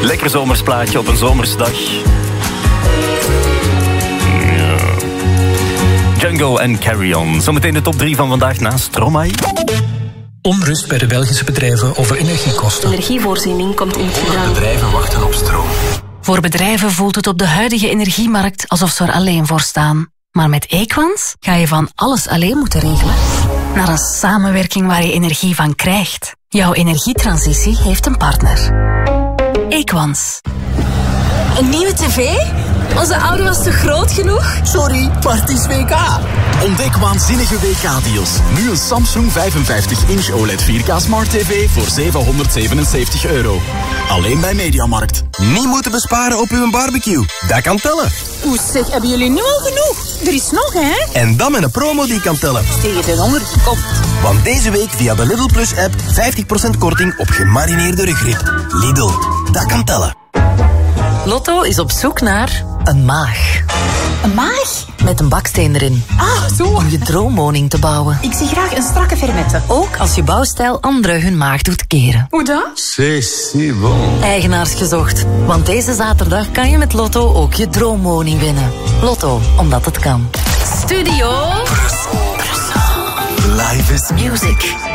Lekker zomersplaatje op een zomersdag. Ja. Django en Carry On. Zometeen de top 3 van vandaag na Stromae. Onrust bij de Belgische bedrijven over energiekosten. Energievoorziening komt in gedrang. Bedrijven wachten op stroom. Voor bedrijven voelt het op de huidige energiemarkt alsof ze er alleen voor staan. Maar met Equans ga je van alles alleen moeten regelen naar een samenwerking waar je energie van krijgt. Jouw energietransitie heeft een partner. Equans. Een nieuwe tv? Onze oude was te groot genoeg? Sorry, maar het is WK. Ontdek waanzinnige WK-deals. Nu een Samsung 55-inch OLED 4K Smart TV voor €777. Alleen bij Mediamarkt. Niet moeten besparen op uw barbecue. Dat kan tellen. Oeh zeg, hebben jullie nu al genoeg? Er is nog, hè? En dan met een promo die kan tellen. Tegen de honger, kom. Want deze week via de Lidl Plus app 50% korting op gemarineerde rugrib. Lidl, dat kan tellen. Lotto is op zoek naar een maag. Een maag? Met een baksteen erin. Ah, zo. Om je droomwoning te bouwen. Ik zie graag een strakke fermette. Ook als je bouwstijl anderen hun maag doet keren. Hoe dan? C'est bon. Eigenaars gezocht. Want deze zaterdag kan je met Lotto ook je droomwoning winnen. Lotto, omdat het kan. Studio Life is Music.